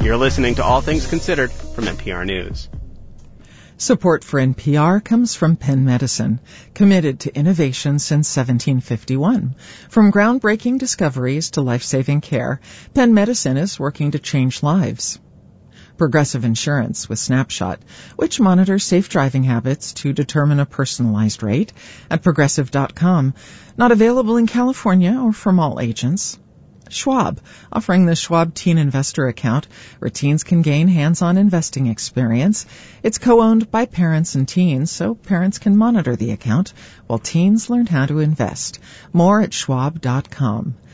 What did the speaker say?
You're listening to All Things Considered from NPR News. Support for NPR comes from Penn Medicine, committed to innovation since 1751. From groundbreaking discoveries to life-saving care, Penn Medicine is working to change lives. Progressive Insurance with Snapshot, which monitors safe driving habits to determine a personalized rate at Progressive.com. Not available in California or from all agents. Schwab, offering the Schwab Teen Investor Account, where teens can gain hands-on investing experience. It's co-owned by parents and teens, so parents can monitor the account while teens learn how to invest. More at Schwab.com.